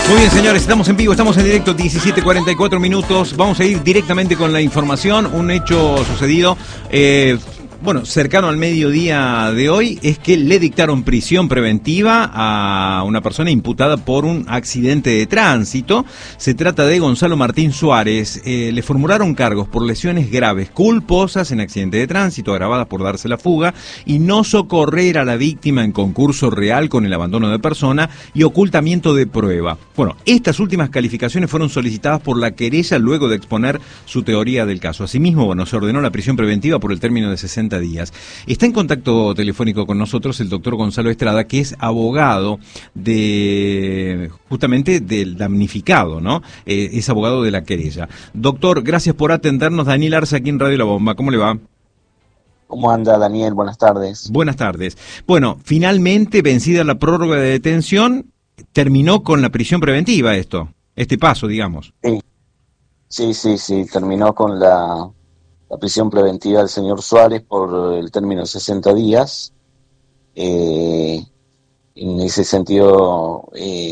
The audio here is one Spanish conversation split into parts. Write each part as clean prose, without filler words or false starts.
Muy bien, señores, estamos en vivo, estamos en directo, 17:44 minutos. Vamos a ir directamente con la información. Un hecho sucedido, cercano al mediodía de hoy, es que le dictaron prisión preventiva a una persona imputada por un accidente de tránsito. Se trata de Gonzalo Martín Suárez. Le formularon cargos por lesiones graves, culposas en accidente de tránsito, agravadas por darse la fuga, y no socorrer a la víctima en concurso real con el abandono de persona y ocultamiento de prueba. Bueno, estas últimas calificaciones fueron solicitadas por la querella luego de exponer su teoría del caso. Asimismo, se ordenó la prisión preventiva por el término de 60 días. Está en contacto telefónico con nosotros el doctor Gonzalo Estrada, que es abogado justamente del damnificado, ¿no? Es abogado de la querella. Doctor, gracias por atendernos. Daniel Arce, aquí en Radio La Bomba. ¿Cómo le va? ¿Cómo anda, Daniel? Buenas tardes. Buenas tardes. Bueno, finalmente, vencida la prórroga de detención, terminó con la prisión preventiva este paso, digamos. Sí, terminó con la prisión preventiva del señor Suárez por el término de 60 días. En ese sentido,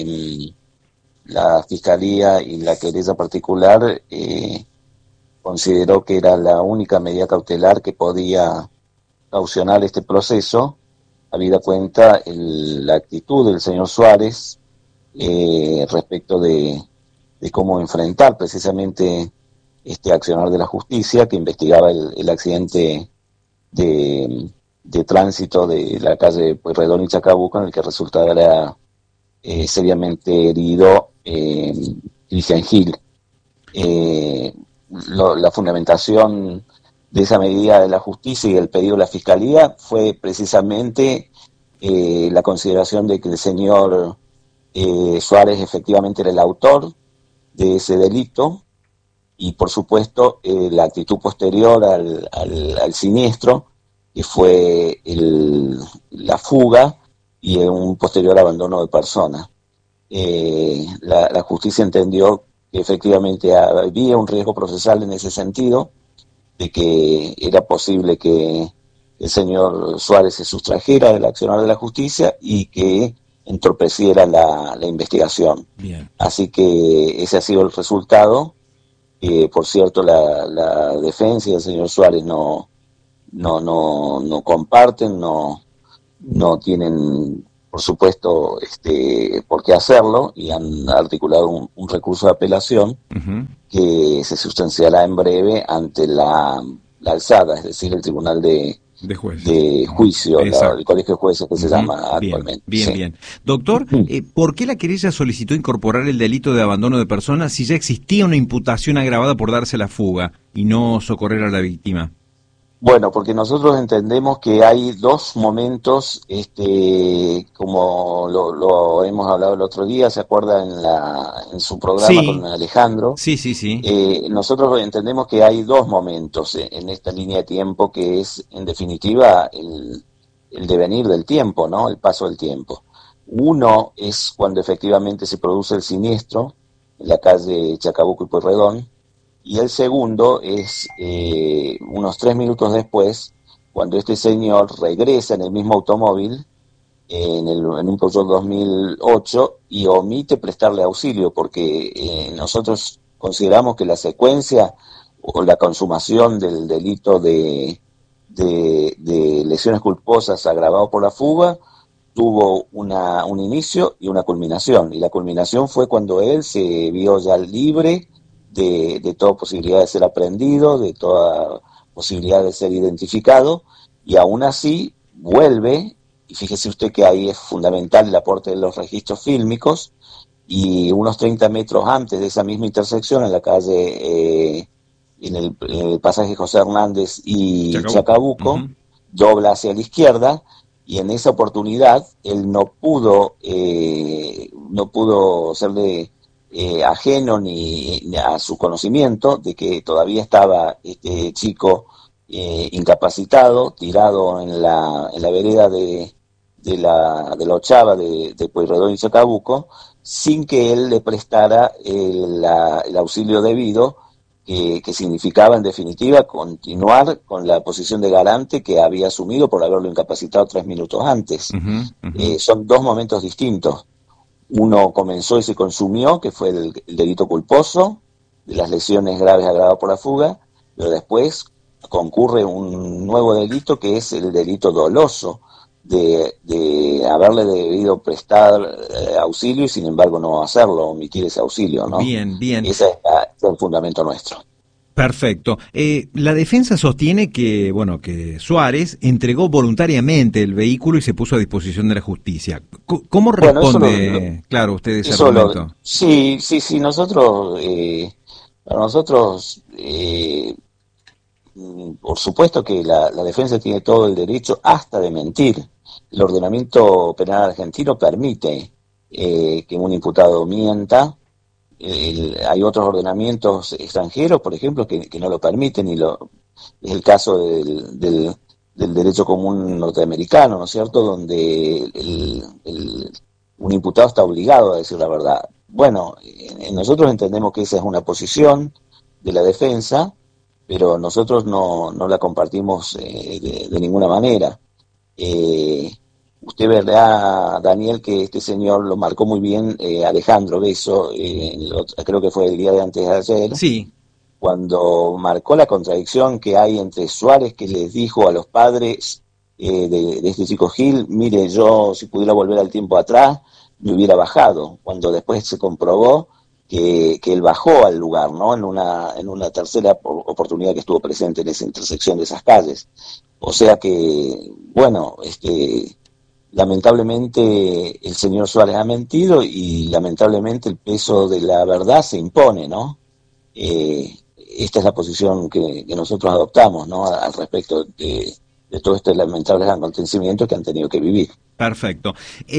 la Fiscalía y la querella particular consideró que era la única medida cautelar que podía caucionar este proceso, habida cuenta la actitud del señor Suárez respecto de cómo enfrentar precisamente este accionar de la justicia que investigaba el accidente de tránsito de la calle Pueyrredón y Chacabuco, en el que resultara seriamente herido Cristian Gil. La fundamentación de esa medida de la justicia y el pedido de la Fiscalía fue precisamente la consideración de que el señor Suárez efectivamente era el autor de ese delito, y por supuesto la actitud posterior al siniestro, que fue la fuga y un posterior abandono de persona. La justicia entendió que efectivamente había un riesgo procesal en ese sentido, de que era posible que el señor Suárez se sustrajera del accionar de la justicia y que entorpeciera la investigación. Bien. Así que ese ha sido el resultado. Por cierto, la defensa y el señor Suárez no comparten, no tienen, por supuesto, por qué hacerlo, y han articulado un recurso de apelación que se sustanciará en breve ante la alzada, es decir, el Tribunal de Juicio, el Colegio de Jueces que se llama actualmente. Bien. Doctor, ¿por qué la querella solicitó incorporar el delito de abandono de personas si ya existía una imputación agravada por darse la fuga y no socorrer a la víctima? Bueno, porque nosotros entendemos que hay dos momentos, como lo hemos hablado el otro día, ¿se acuerda en su programa con Alejandro? Sí. Nosotros entendemos que hay dos momentos en esta línea de tiempo, que es, en definitiva, el devenir del tiempo, ¿no? El paso del tiempo. Uno es cuando efectivamente se produce el siniestro en la calle Chacabuco y Pueyrredón, y el segundo es unos 3 minutos después, cuando este señor regresa en el mismo automóvil, en un Peugeot 2008, y omite prestarle auxilio, porque nosotros consideramos que la secuencia o la consumación del delito de lesiones culposas agravado por la fuga tuvo un inicio y una culminación, y la culminación fue cuando él se vio ya libre de toda posibilidad de ser aprehendido, de toda posibilidad de ser identificado, y aún así vuelve, y fíjese usted que ahí es fundamental el aporte de los registros fílmicos, y unos 30 metros antes de esa misma intersección, en la calle, en el pasaje José Hernández y Chacabuco, dobla hacia la izquierda, y en esa oportunidad él no pudo serle ajeno ni a su conocimiante de que todavía estaba este chico incapacitado, tirado en la vereda de la Ochava de Pueyrredón y Chacabuco, sin que él le prestara el auxilio debido, que significaba en definitiva continuar con la posición de garante que había asumido por haberlo incapacitado 3 minutos antes. Son dos momentos distintos. Uno comenzó y se consumió, que fue el delito culposo, de las lesiones graves agravadas por la fuga, pero después concurre un nuevo delito que es el delito doloso, de haberle debido prestar auxilio y sin embargo no hacerlo, omitir ese auxilio, ¿no? Bien, bien. Ese es el fundamento nuestro. Perfecto. La defensa sostiene que, bueno, que Suárez entregó voluntariamente el vehículo y se puso a disposición de la justicia. ¿Cómo responde, claro, usted ese argumento? Sí, nosotros, para nosotros, por supuesto que la defensa tiene todo el derecho hasta de mentir. El ordenamiento penal argentino permite que un imputado mienta. Hay otros ordenamientos extranjeros, por ejemplo, que no lo permiten, es el caso del derecho común norteamericano, ¿no es cierto?, donde un imputado está obligado a decir la verdad. Bueno, nosotros entendemos que esa es una posición de la defensa, pero nosotros no la compartimos de ninguna manera. Usted verá, Daniel, que este señor lo marcó muy bien Alejandro Besso, creo que fue el día de antes de ayer, sí, cuando marcó la contradicción que hay entre Suárez, que les dijo a los padres de este chico Gil: mire, yo si pudiera volver al tiempo atrás, me hubiera bajado, cuando después se comprobó que él bajó al lugar, ¿no?, en una tercera oportunidad que estuvo presente en esa intersección de esas calles. O sea que, bueno, lamentablemente el señor Suárez ha mentido y lamentablemente el peso de la verdad se impone, ¿no? Esta es la posición que nosotros adoptamos, ¿no?, al respecto de todos estos lamentables acontecimientos que han tenido que vivir. Perfecto.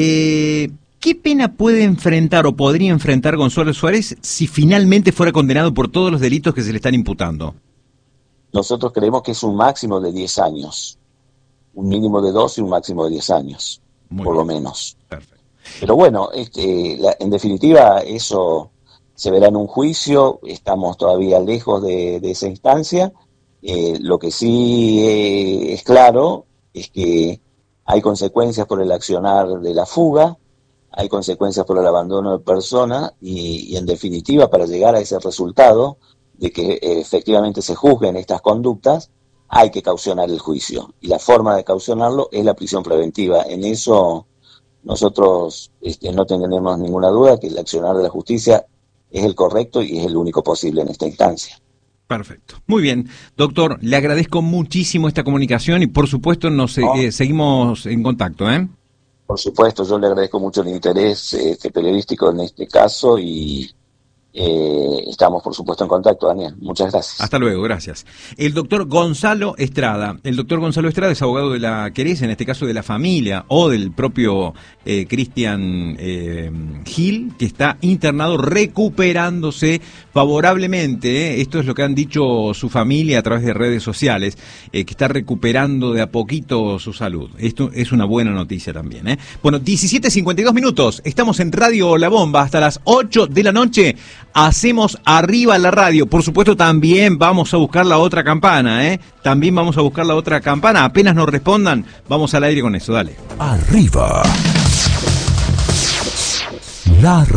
¿Qué pena puede enfrentar o podría enfrentar Gonzalo Suárez si finalmente fuera condenado por todos los delitos que se le están imputando? Nosotros creemos que es un máximo de 10 años. Un mínimo de 2 y un máximo de 10 años, por lo menos. Perfecto. Pero bueno, en definitiva, eso se verá en un juicio. Estamos todavía lejos de esa instancia. Lo que sí es claro es que hay consecuencias por el accionar de la fuga, hay consecuencias por el abandono de persona y en definitiva, para llegar a ese resultado de que efectivamente se juzguen estas conductas, hay que caucionar el juicio, y la forma de caucionarlo es la prisión preventiva. En eso nosotros no tenemos ninguna duda que el accionar de la justicia es el correcto y es el único posible en esta instancia. Perfecto. Muy bien, doctor, le agradezco muchísimo esta comunicación y por supuesto seguimos en contacto, ¿eh? Por supuesto, yo le agradezco mucho el interés periodístico en este caso y estamos, por supuesto, en contacto, Daniel. Muchas gracias. Hasta luego, gracias. El doctor Gonzalo Estrada. El doctor Gonzalo Estrada es abogado de la querella, en este caso de la familia, o del propio Cristian Gil, que está internado recuperándose favorablemente. Esto es lo que han dicho su familia a través de redes sociales, que está recuperando de a poquito su salud. Esto es una buena noticia también, ¿eh? Bueno, 17:52 minutos. Estamos en Radio La Bomba hasta las 8 de la noche. Hacemos arriba la radio. Por supuesto, también vamos a buscar la otra campana, ¿eh? También vamos a buscar la otra campana. Apenas nos respondan, vamos al aire con eso. Dale. Arriba. La